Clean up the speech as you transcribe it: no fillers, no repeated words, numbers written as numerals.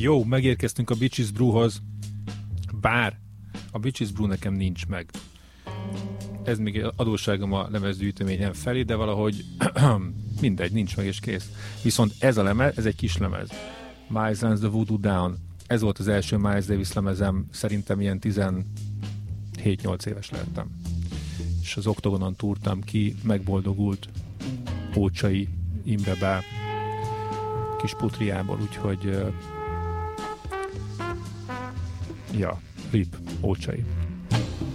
Jó, megérkeztünk a Bitches Brewhoz, bár a Bitches Brew nekem nincs meg. Ez még adósságom a lemezgyűjteményem felé, de valahogy mindegy, nincs meg és kész. Viszont ez a lemez, ez egy kis lemez. Miles Lands The Voodoo Down. Ez volt az első Miles Davis lemezem, szerintem ilyen 17-8 éves lehettem. És az Oktogonon túrtam ki, megboldogult Pócsai Imrebe kis putriából, úgyhogy ja, rip Pócsai.